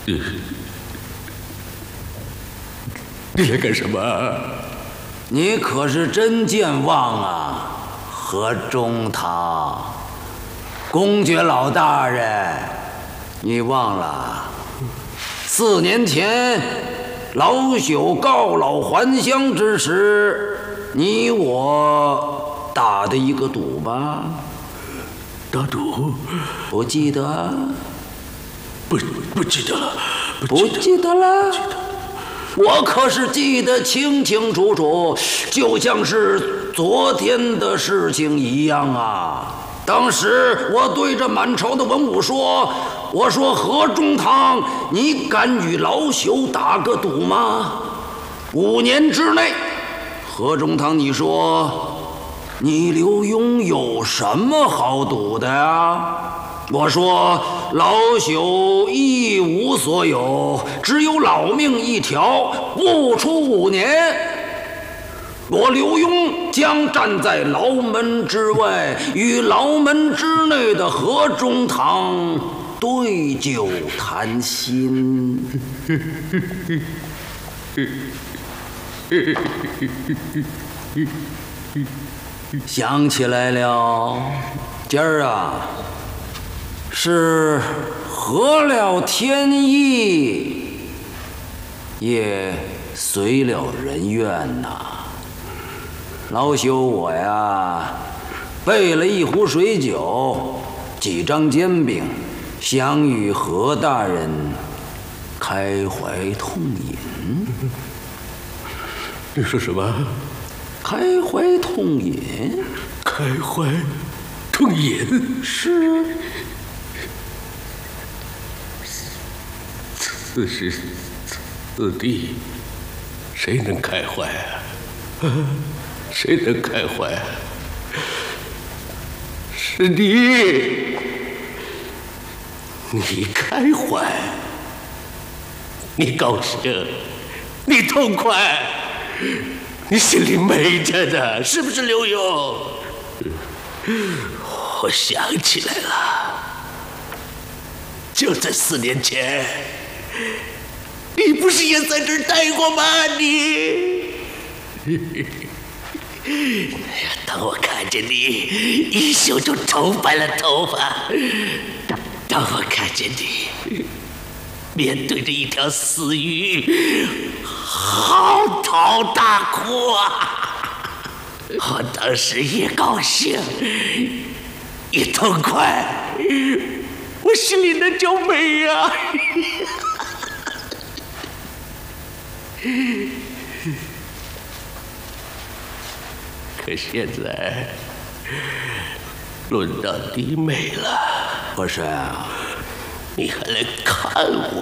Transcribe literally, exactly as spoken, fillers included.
你你来干什么？ 你可是真健忘啊，何中堂！公爵老大人，你忘了？四年前，老朽告老还乡之时，你我打的一个赌吧？ 打赌？ 不记得？ 不不记得了， 不记得了。我可是记得清清楚楚，就像是昨天的事情一样啊！当时我对着满朝的文武说：“我说何中堂，你敢与老朽打个赌吗？五年之内，何中堂，你说你刘墉有什么好赌的呀？”我说老朽一无所有，只有老命一条，不出五年，我刘墉将站在牢门之外，与牢门之内的何中堂对酒谈心。想起来了，今儿啊是合了天意，也随了人愿呐。老朽我呀，备了一壶水酒，几张煎饼，想与何大人开怀痛饮。 你说什么？ 开怀痛饮？ 开怀痛饮？ 是。 此时此地，谁能开怀啊？谁能开怀啊？是你，你开怀，你高兴，你痛快，你心里美着呢，是不是刘墉？我想起来了，就在四年前。你不是也在这儿待过吗？你，哎呀，当我看见你，一宿就愁白了头发；当我看见你面对着一条死鱼，嚎啕大哭啊！我当时也高兴，也痛快，我心里那叫美呀！可现在轮到你美了， 和珅啊， 你还来看我？